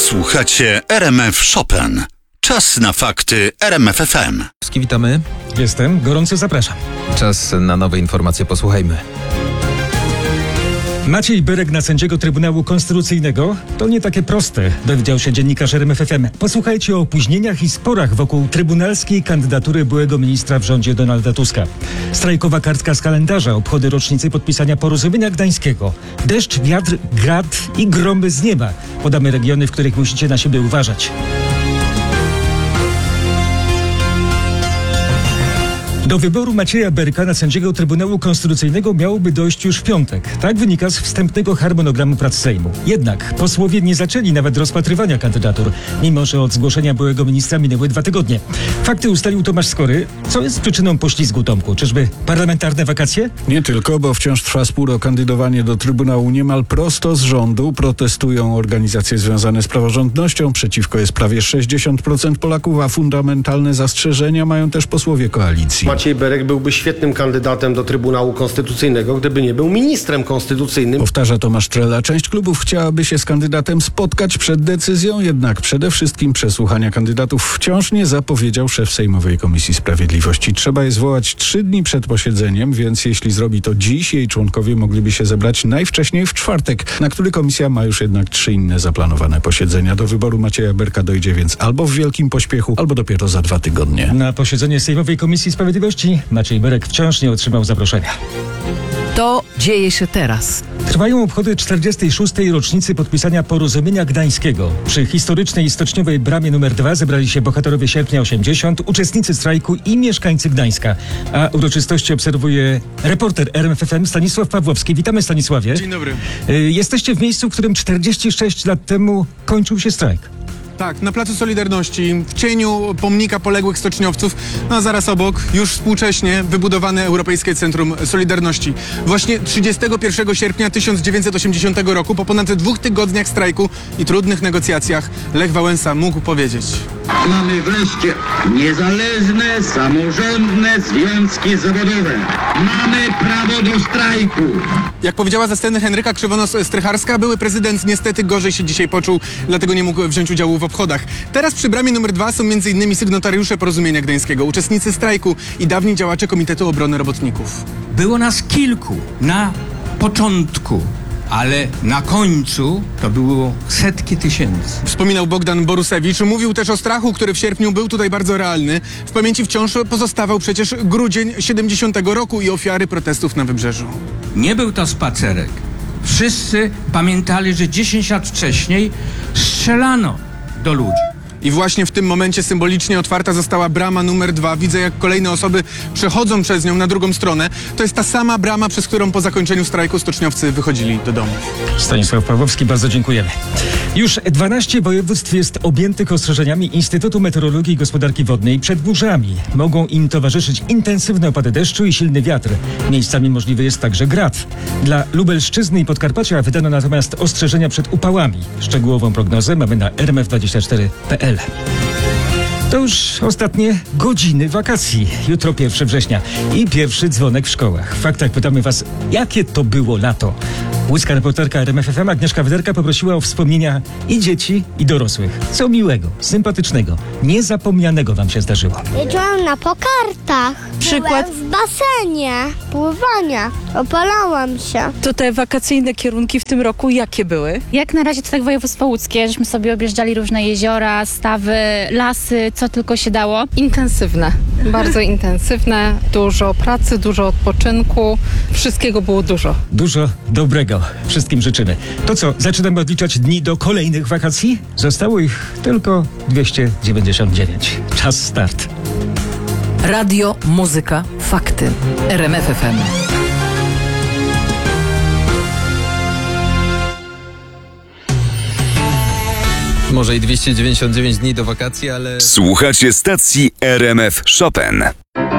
Słuchacie RMF Chopin. Czas na fakty RMF FM. Witamy. Jestem, gorąco zapraszam. Czas na nowe informacje, posłuchajmy. Maciej Berek na sędziego Trybunału Konstytucyjnego to nie takie proste, dowiedział się dziennikarz RMF FM. Posłuchajcie o opóźnieniach i sporach wokół trybunalskiej kandydatury byłego ministra w rządzie Donalda Tuska. Strajkowa kartka z kalendarza, obchody rocznicy podpisania porozumienia gdańskiego. Deszcz, wiatr, grad i gromy z nieba. Podamy regiony, w których musicie na siebie uważać. Do wyboru Macieja Berka na sędziego Trybunału Konstytucyjnego miałoby dojść już w piątek. Tak wynika z wstępnego harmonogramu prac Sejmu. Jednak posłowie nie zaczęli nawet rozpatrywania kandydatur, mimo że od zgłoszenia byłego ministra minęły 2 tygodnie. Fakty ustalił Tomasz Skory. Co jest przyczyną poślizgu, Tomku? Czyżby parlamentarne wakacje? Nie tylko, bo wciąż trwa spór o kandydowanie do Trybunału niemal prosto z rządu. Protestują organizacje związane z praworządnością. Przeciwko jest prawie 60% Polaków, a fundamentalne zastrzeżenia mają też posłowie koalicji. Maciej Berek byłby świetnym kandydatem do Trybunału Konstytucyjnego, gdyby nie był ministrem konstytucyjnym. Powtarza Tomasz Trela. Część klubów chciałaby się z kandydatem spotkać przed decyzją, jednak przede wszystkim przesłuchania kandydatów wciąż nie zapowiedział szef Sejmowej Komisji Sprawiedliwości. Trzeba je zwołać 3 dni przed posiedzeniem, więc jeśli zrobi to dziś, jej członkowie mogliby się zebrać najwcześniej w czwartek, na który komisja ma już jednak 3 inne zaplanowane posiedzenia. Do wyboru Macieja Berka dojdzie więc albo w wielkim pośpiechu, albo dopiero za 2 tygodnie. Na posiedzenie Sejmowej Komisji Sprawiedliwości Maciej Berek wciąż nie otrzymał zaproszenia. To dzieje się teraz. Trwają obchody 46. rocznicy podpisania porozumienia gdańskiego. Przy historycznej stoczniowej bramie nr 2 zebrali się bohaterowie Sierpnia 80, uczestnicy strajku i mieszkańcy Gdańska. A uroczystości obserwuje reporter RMF FM Stanisław Pawłowski. Witamy, Stanisławie. Dzień dobry. Jesteście w miejscu, w którym 46 lat temu kończył się strajk. Tak, na Placu Solidarności, w cieniu pomnika poległych stoczniowców, a zaraz obok, już współcześnie wybudowane Europejskie Centrum Solidarności. Właśnie 31 sierpnia 1980 roku, po ponad 2 tygodniach strajku i trudnych negocjacjach, Lech Wałęsa mógł powiedzieć: mamy wreszcie niezależne, samorządne związki zawodowe. Mamy prawo do strajku. Jak powiedziała ze sceny Henryka Krzywonos-Strycharska, były prezydent niestety gorzej się dzisiaj poczuł, dlatego nie mógł wziąć udziału w obchodach. Teraz przy bramie nr 2 są m.in. sygnatariusze porozumienia gdańskiego, uczestnicy strajku i dawni działacze Komitetu Obrony Robotników. Było nas kilku na początku, ale na końcu to było setki tysięcy. Wspominał Bogdan Borusewicz. Mówił też o strachu, który w sierpniu był tutaj bardzo realny. W pamięci wciąż pozostawał przecież grudzień 70 roku i ofiary protestów na Wybrzeżu. Nie był to spacerek. Wszyscy pamiętali, że 10 lat wcześniej strzelano do ludzi. I właśnie w tym momencie symbolicznie otwarta została brama numer 2. Widzę, jak kolejne osoby przechodzą przez nią na drugą stronę. To jest ta sama brama, przez którą po zakończeniu strajku stoczniowcy wychodzili do domów. Stanisław Pawłowski, bardzo dziękujemy. Już 12 województw jest objętych ostrzeżeniami Instytutu Meteorologii i Gospodarki Wodnej przed burzami. Mogą im towarzyszyć intensywne opady deszczu i silny wiatr. Miejscami możliwy jest także grad. Dla Lubelszczyzny i Podkarpacia wydano natomiast ostrzeżenia przed upałami. Szczegółową prognozę mamy na rmf24.pl. To już ostatnie godziny wakacji. Jutro 1 września i pierwszy dzwonek w szkołach. W faktach pytamy was, jakie to było lato? Łódzka reporterka RMF FM Agnieszka Wyderka poprosiła o wspomnienia i dzieci, i dorosłych. Co miłego, sympatycznego, niezapomnianego wam się zdarzyło? Jeździłam na pokartach. Przykład? Byłem w basenie. Pływania. Opalałam się. To te wakacyjne kierunki w tym roku jakie były? Jak na razie to tak województwo łódzkie, żeśmy sobie objeżdżali różne jeziora, stawy, lasy, co tylko się dało. Intensywne, bardzo intensywne, dużo pracy, dużo odpoczynku, wszystkiego było dużo. Dużo dobrego wszystkim życzymy. To co, zaczynamy odliczać dni do kolejnych wakacji? Zostało ich tylko 299. Czas start. Radio, muzyka, fakty. RMF FM. Może i 299 dni do wakacji, ale... Słuchacie stacji RMF Chopin.